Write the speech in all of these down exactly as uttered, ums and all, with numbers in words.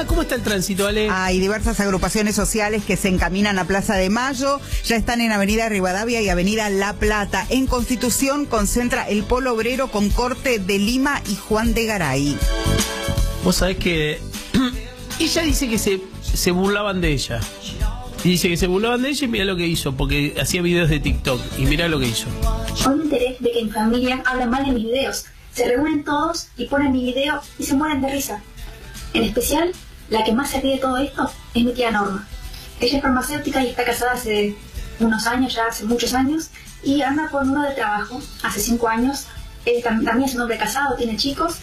está, ¿cómo está el tránsito, Ale? Hay diversas agrupaciones sociales que se encaminan a Plaza de Mayo, ya están en Avenida Rivadavia y Avenida La Plata. En Constitución concentra el Polo Obrero con corte de Lima y Juan de Garay. Vos sabés que ella dice que se, se burlaban de ella. Y dice que se burlaban de ella y mirá lo que hizo, porque hacía videos de TikTok. Y mirá lo que hizo. Hoy me enteré de que en mi familia hablan mal de mis videos. Se reúnen todos y ponen mi video y se mueren de risa. En especial, la que más se ríe de todo esto es mi tía Norma. Ella es farmacéutica y está casada hace unos años, ya hace muchos años, y anda con uno de trabajo, hace cinco años. Él también es un hombre casado, tiene chicos,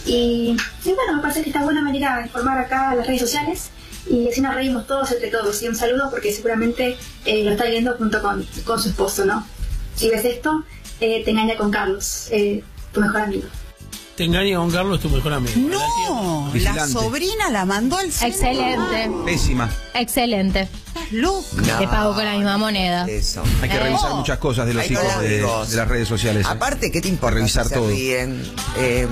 y, y bueno, me parece que está buena manera de informar acá a las redes sociales, y así nos reímos todos entre todos. Y un saludo porque seguramente eh, lo está viendo junto con, con su esposo, ¿no? Si ves esto, eh, te engaña con Carlos, eh, tu mejor amigo. Te engaña con Carlos, tu mejor amigo. No, la, la sobrina la mandó al centro. Excelente. Pésima. Excelente. Estás loca. No. Te pago con la misma moneda. Eso. Hay que Eh. revisar muchas cosas de los Hay hijos cosas de, de vos. de las redes sociales. ¿eh? Aparte, ¿qué te importa? revisar si se todo. ríen? Eh,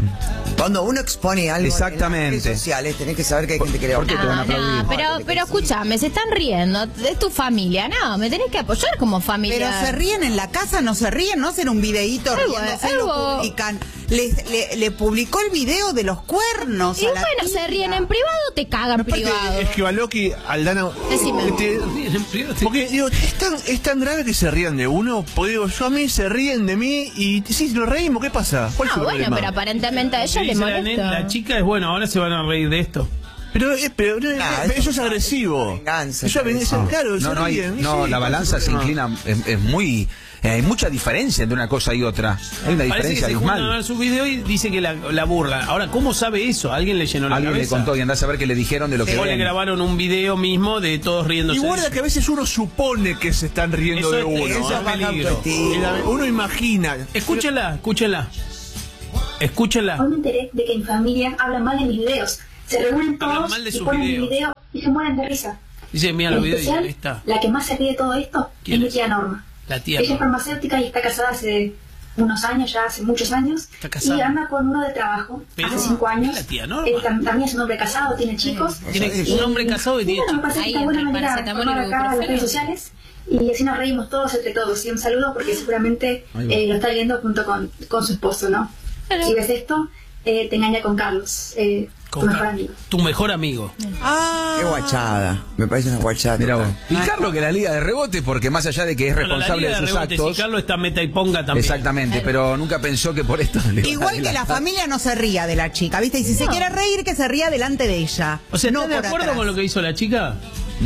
cuando uno expone algo Exactamente. en las redes sociales, tenés que saber que hay gente que le va ¿Por qué te van a Ah, aplaudir? no, pero, pero escúchame, se están riendo, es tu familia, no, me tenés que apoyar como familia. Pero se ríen en la casa, no se ríen, no hacen un videíto Algo, riéndose, lo algo. publican. Le, le, le publicó el video de los cuernos. Y a la bueno, tía. se ríen en privado, te cagan Aparte, privado. es que Baloqui, Aldana. Decime. este, porque digo, es tan, es tan grave que se rían de uno. Porque digo, yo a mí se ríen de mí y sí, si nos reímos, ¿qué pasa? ¿Cuál es Ah, el bueno, problema? pero aparentemente a ella le Dice la, molesta. nena, la chica es bueno, ahora se van a reír de esto. Pero, eh, pero eh, Nah, eso, eso es agresivo. venganza, Eso es parece. venganza, claro, No, se no, hay, ríen, no sí, la ¿cuál balanza es se el problema? inclina, es, es muy... eh, hay mucha diferencia entre una cosa y otra. Hay una Parece que diferencia se juntan a abismal. ver su video y dice que la, la burla. Ahora, ¿cómo sabe eso? ¿Alguien le llenó la Alguien le cabeza? contó y andás a ver qué le dijeron de lo que O le ven. grabaron un video mismo de todos riéndose. Y de guarda eso. que a veces uno supone que se están riendo Eso de es- uno. eso ¿eh? es peligro. autoestima. Uno imagina. Escúchenla, escúchenla. Escúchenla. Hoy me enteré de que en mi familia hablan mal de mis videos. Se reúnen Hablan todos mal de y sus ponen videos. mi video y se mueren de risa. Dice, mira En los videos y especial, ahí está. la que más se ríe de todo esto ¿Quién es mi es? tía Norma. La tía. Ella es Norma. farmacéutica y está casada hace unos años, ya hace muchos años. Está casada. Y anda con uno de trabajo, Pero, hace cinco años. ¿es la tía Norma? Él tam- también es un hombre casado, tiene chicos. Tiene un hombre casado y tiene bueno, me parece que Ahí está buena entre manera de paracetamol y informar acá a las ibuprofeno. redes sociales. Y así nos reímos todos entre todos. Y un saludo porque seguramente Ahí va. eh, lo está viendo junto con, con su esposo, ¿no? Claro. Si ves esto, eh, te engaña con Carlos, eh, tu Con mejor Car- amigo. Tu mejor amigo. Ah, Qué guachada. Me parece una guachada. Mirá vos. total. Y Carlos que la liga de rebote, porque más allá de que es Bueno, la responsable liga de sus rebote, actos. Si Carlos está meta y ponga también. Exactamente, pero nunca pensó que por esto le iba a igual que la adelantar. familia no se ría de la chica, ¿viste? Y si se No. quiere reír, que se ría delante de ella. O sea, no ¿estás de por acuerdo atrás. con lo que hizo la chica?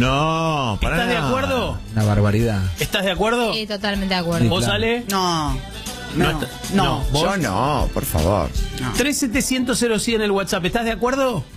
No, para ¿Estás de nada. acuerdo? Una barbaridad. ¿Estás de acuerdo? Sí, totalmente de acuerdo. ¿Vos, claro. Ale? No, No no, está- no. no. ¿Vos? Yo no, por favor. tres setecientos cero cien el WhatsApp. ¿Estás de acuerdo?